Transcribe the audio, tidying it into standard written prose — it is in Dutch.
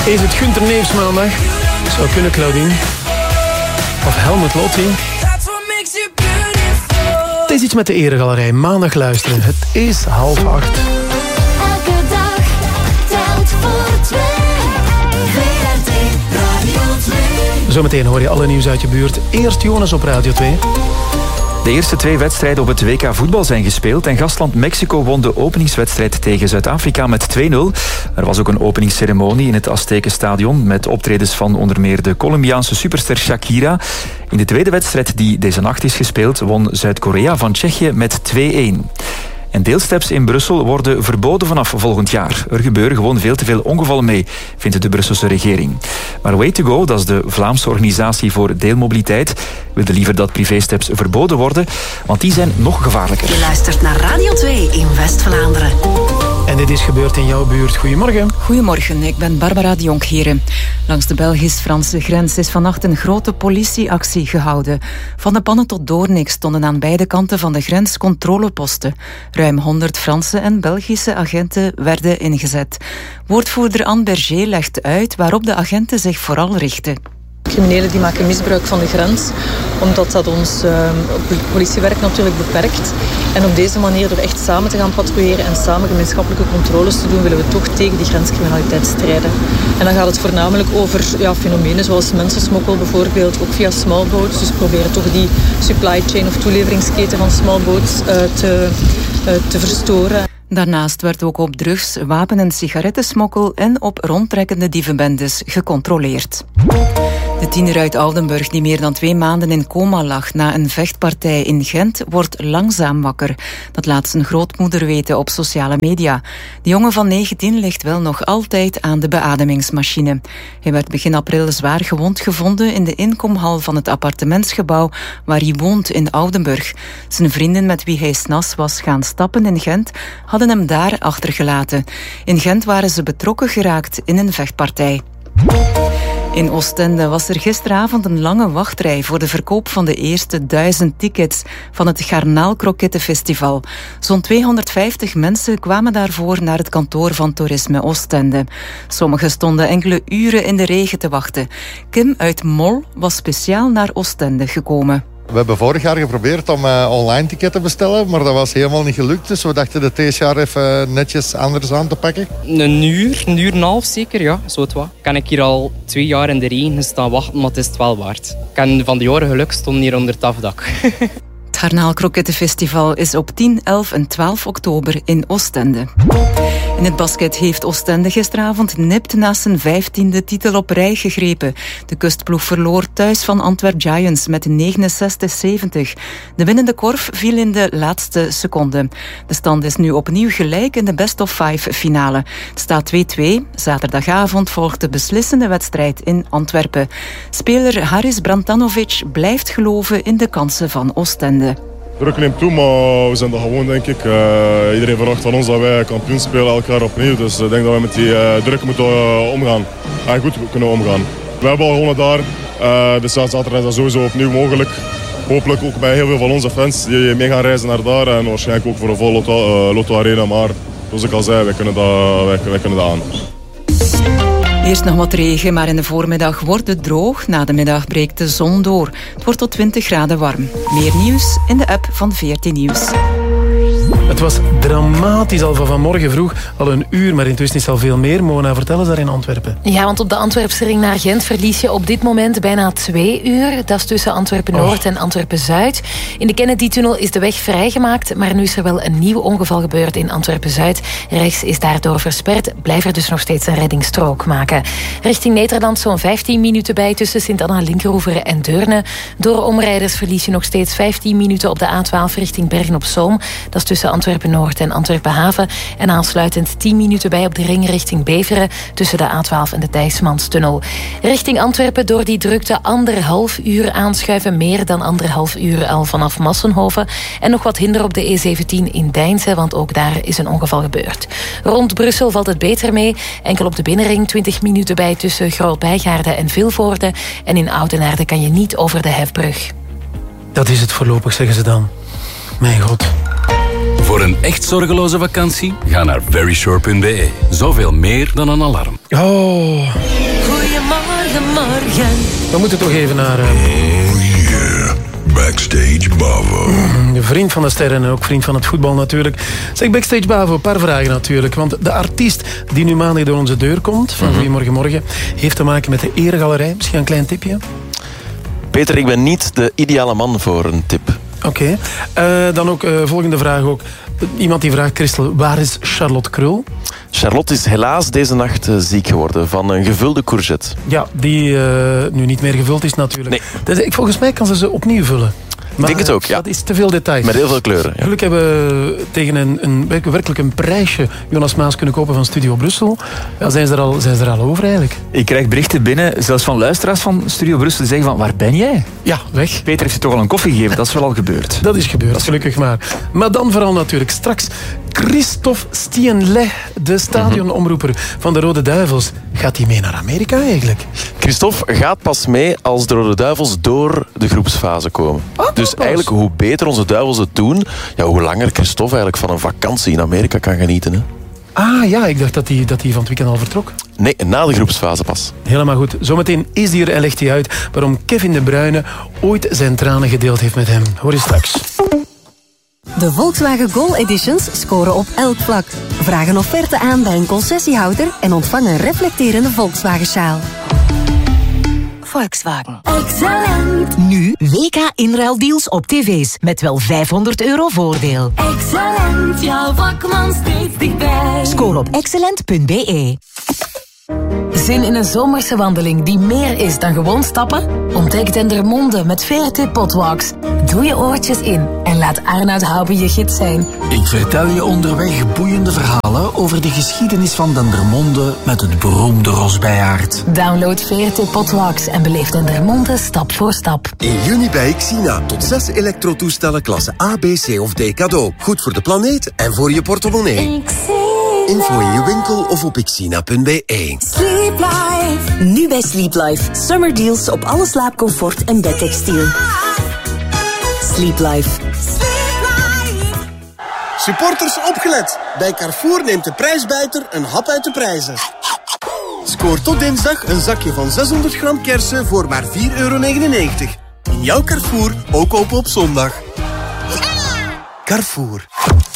Is het Gunther Neefs maandag? Zou kunnen, Claudine. Of Helmut Lotti. Het is iets met de Eregalerij. Maandag luisteren. Het is 7:30. Elke dag telt voor twee. VRT Radio 2. Zometeen hoor je alle nieuws uit je buurt. Eerst Jonas op Radio 2. De eerste 2 wedstrijden op het WK voetbal zijn gespeeld en gastland Mexico won de openingswedstrijd tegen Zuid-Afrika met 2-0. Er was ook een openingsceremonie in het Aztekenstadion met optredens van onder meer de Colombiaanse superster Shakira. In de tweede wedstrijd die deze nacht is gespeeld won Zuid-Korea van Tsjechië met 2-1. En deelsteps in Brussel worden verboden vanaf volgend jaar. Er gebeuren gewoon veel te veel ongevallen mee, vindt de Brusselse regering. Maar Way2Go, dat is de Vlaamse organisatie voor deelmobiliteit, wilde liever dat privésteps verboden worden, want die zijn nog gevaarlijker. Je luistert naar Radio 2 in West-Vlaanderen. En dit is gebeurd in jouw buurt. Goedemorgen. Goedemorgen, ik ben Barbara de Jonkheren. Langs de Belgisch-Franse grens is vannacht een grote politieactie gehouden. Van de Pannen tot Doornik stonden aan beide kanten van de grens controleposten. Ruim 100 Franse en Belgische agenten werden ingezet. Woordvoerder Anne Berger legt uit waarop de agenten zich vooral richten. Criminelen die maken misbruik van de grens, omdat dat ons politiewerk natuurlijk beperkt. En op deze manier, door echt samen te gaan patrouilleren en samen gemeenschappelijke controles te doen, willen we toch tegen die grenscriminaliteit strijden. En dan gaat het voornamelijk over fenomenen zoals mensensmokkel bijvoorbeeld, ook via small boats. Dus proberen toch die supply chain of toeleveringsketen van small boats te verstoren. Daarnaast werd ook op drugs, wapen- en sigarettensmokkel en op rondtrekkende dievenbendes gecontroleerd. De tiener uit Oudenburg, die meer dan 2 maanden in coma lag na een vechtpartij in Gent, wordt langzaam wakker. Dat laat zijn grootmoeder weten op sociale media. De jongen van 19 ligt wel nog altijd aan de beademingsmachine. Hij werd begin april zwaar gewond gevonden in de inkomhal van het appartementsgebouw waar hij woont in Oudenburg. Zijn vrienden met wie hij 's nachts was gaan stappen in Gent hadden hem daar achtergelaten. In Gent waren ze betrokken geraakt in een vechtpartij. In Oostende was er gisteravond een lange wachtrij voor de verkoop van de eerste 1000 tickets van het Garnaalkrokettenfestival. Zo'n 250 mensen kwamen daarvoor naar het kantoor van Toerisme Oostende. Sommigen stonden enkele uren in de regen te wachten. Kim uit Mol was speciaal naar Oostende gekomen. We hebben vorig jaar geprobeerd om online ticketten te bestellen, maar dat was helemaal niet gelukt. Dus we dachten het deze jaar even netjes anders aan te pakken. Een uur en een half zeker, ja, zo het wat. Kan ik hier al 2 jaar in de regen staan wachten, maar het is het wel waard. Ik kan van die jaren geluk stonden hier onder het afdak. Het Garnaalkrokettenfestival is op 10, 11 en 12 oktober in Oostende. In het basket heeft Oostende gisteravond nipt naast zijn 15e titel op rij gegrepen. De kustploeg verloor thuis van Antwerp Giants met 69-70. De winnende korf viel in de laatste seconde. De stand is nu opnieuw gelijk in de best-of-5 finale. Het staat 2-2. Zaterdagavond volgt de beslissende wedstrijd in Antwerpen. Speler Haris Brantanovic blijft geloven in de kansen van Oostende. Druk neemt toe, maar we zijn er gewoon, denk ik. Iedereen verwacht van ons dat wij kampioen spelen elk jaar opnieuw. Dus ik denk dat we met die druk moeten omgaan. En goed kunnen omgaan. We hebben al gewonnen daar. Dus zaterdag is dat sowieso opnieuw mogelijk. Hopelijk ook bij heel veel van onze fans die mee gaan reizen naar daar. En waarschijnlijk ook voor een volle Lotto Arena. Maar zoals ik al zei, wij kunnen dat aan. Eerst nog wat regen, maar in de voormiddag wordt het droog. Na de middag breekt de zon door. Het wordt tot 20 graden warm. Meer nieuws in de app van VRT Nieuws. Het was dramatisch al van vanmorgen vroeg. Al een uur, maar intussen is al veel meer. Mona, vertel eens daar in Antwerpen. Ja, want op de Antwerpse ring naar Gent verlies je op dit moment bijna 2 uur. Dat is tussen Antwerpen-Noord en Antwerpen-Zuid. In de Kennedy-tunnel is de weg vrijgemaakt, maar nu is er wel een nieuw ongeval gebeurd in Antwerpen-Zuid. Rechts is daardoor versperd. Blijf er dus nog steeds een reddingsstrook maken. Richting Nederland zo'n 15 minuten bij tussen Sint-Anna-Linkeroever en Deurne. Door omrijders verlies je nog steeds 15 minuten op de A12 richting Bergen-op-Zoom. Dat is tussen Antwerpen-Noord en Antwerpen-Haven. En aansluitend 10 minuten bij op de ring richting Beveren tussen de A12 en de Dijsselmanstunnel. Richting Antwerpen door die drukte 1,5 uur aanschuiven. Meer dan 1,5 uur al vanaf Massenhoven. En nog wat hinder op de E17 in Deinze, want ook daar is een ongeval gebeurd. Rond Brussel valt het beter mee. Enkel op de binnenring 20 minuten bij tussen Groot-Bijgaarden en Vilvoorde. En in Oudenaarde kan je niet over de Hefbrug. Dat is het voorlopig, zeggen ze dan. Mijn god. Voor een echt zorgeloze vakantie, ga naar veryshore.be. Zoveel meer dan een alarm. Oh... Goedemorgen. We moeten toch even naar... Backstage Bavo. Vriend van de sterren en ook vriend van het voetbal natuurlijk. Zeg, Backstage Bavo, een paar vragen natuurlijk. Want de artiest die nu maandag door onze deur komt, van Goedemorgen, heeft te maken met de Eregalerij. Misschien een klein tipje? Peter, ik ben niet de ideale man voor een tip. Oké. Dan ook volgende vraag ook. Iemand die vraagt, Christel, waar is Charlotte Krul? Charlotte is helaas deze nacht ziek geworden van een gevulde courgette. Ja, die nu niet meer gevuld is natuurlijk. Nee. Dus volgens mij kan ze opnieuw vullen. Maar ik denk het ook, ja. Dat is te veel details. Met heel veel kleuren. Ja. Gelukkig hebben we tegen werkelijk een prijsje Jonas Maas kunnen kopen van Studio Brussel. Ja, zijn ze er al over eigenlijk? Ik krijg berichten binnen, zelfs van luisteraars van Studio Brussel, die zeggen van, waar ben jij? Ja, weg. Peter heeft je toch al een koffie gegeven, dat is wel al gebeurd. Dat is gebeurd, gelukkig maar. Maar dan vooral natuurlijk straks Christophe Stienlet, de stadionomroeper van de Rode Duivels. Gaat hij mee naar Amerika eigenlijk? Christophe gaat pas mee als de Rode Duivels door de groepsfase komen. Dus eigenlijk, hoe beter onze Duivels het doen, ja, hoe langer Christophe eigenlijk van een vakantie in Amerika kan genieten. Hè? Ah ja, ik dacht dat hij van het weekend al vertrok. Nee, na de groepsfase pas. Helemaal goed. Zometeen is hij er en legt hij uit waarom Kevin De Bruyne ooit zijn tranen gedeeld heeft met hem. Hoor je straks. De Volkswagen Gol Editions scoren op elk vlak. Vraag een offerte aan bij een concessiehouder en ontvang een reflecterende Volkswagen-sjaal. Volkswagen. Excellent. Nu WK inruildeals op tv's met wel €500 voordeel. Excellent. Jouw vakman steeds dichtbij. Scoor op excellent.be. Zin in een zomerse wandeling die meer is dan gewoon stappen? Ontdek Dendermonde met VRT Potwalks. Doe je oortjes in en laat Arnoud Houben je gids zijn. Ik vertel je onderweg boeiende verhalen over de geschiedenis van Dendermonde met het beroemde Rosbijaard. Download VRT Potwalks en beleef Dendermonde stap voor stap. In juni bij Xina tot 6 elektrotoestellen klasse A, B, C of D cadeau. Goed voor de planeet en voor je portemonnee. Info in je winkel of op xina.be. Sleep Life. Nu bij Sleep Life. Summer deals op alle slaapcomfort en bedtextiel. Sleep Life. Supporters opgelet. Bij Carrefour neemt de prijsbijter een hap uit de prijzen. Scoor tot dinsdag een zakje van 600 gram kersen voor maar €4,99. In jouw Carrefour, ook open op zondag. Carrefour.